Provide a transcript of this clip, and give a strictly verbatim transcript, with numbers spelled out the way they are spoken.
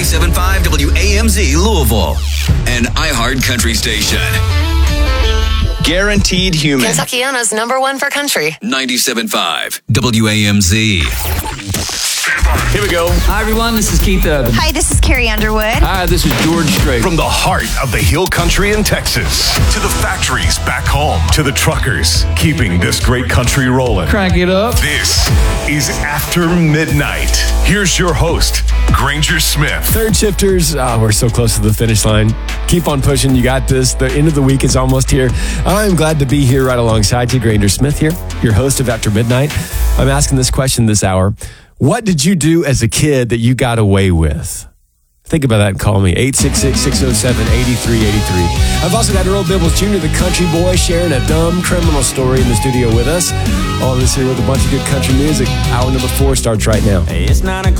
ninety-seven point five W A M Z Louisville, an iHeart country station. Guaranteed Human. Kentuckiana's number one for country. ninety-seven point five W A M Z. Here we go. Hi, everyone. This is Keith Urban. Hi, this is Carrie Underwood. Hi, this is George Strait. From the heart of the Hill Country in Texas to the factories back home to the truckers keeping this great country rolling. Crank it up. This is After Midnight. Here's your host, Granger Smith. Third shifters, oh, we're so close to the finish line. Keep on pushing. You got this. The end of the week is almost here. I'm glad to be here right alongside you. Granger Smith here, your host of After Midnight. I'm asking this question this hour. What did you do as a kid that you got away with? Think about that and call me, eight six six, six oh seven, eight three eight three. I've also got Earl Bibbles Junior, the country boy, sharing a dumb criminal story in the studio with us. All this here with a bunch of good country music. Hour number four starts right now. Hey, it's nine o'clock.